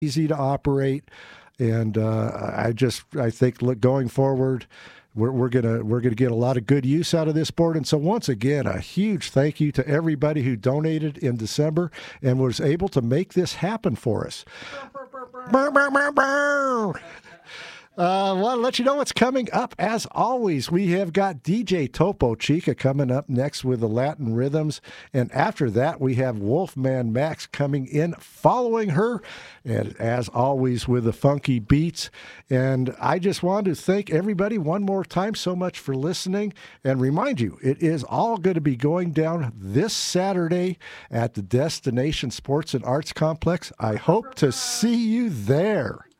easy to operate. And I think going forward, we're gonna get a lot of good use out of this board. And so once again, a huge thank you to everybody who donated in December and was able to make this happen for us. Want to let you know what's coming up. As always, we have got DJ Topo Chica coming up next with the Latin rhythms. And after that, we have Wolfman Max coming in following her. And as always, with the funky beats. And I just wanted to thank everybody one more time so much for listening. And remind you, it is all going to be going down this Saturday at the Destination Sports and Arts Complex. I hope to see you there.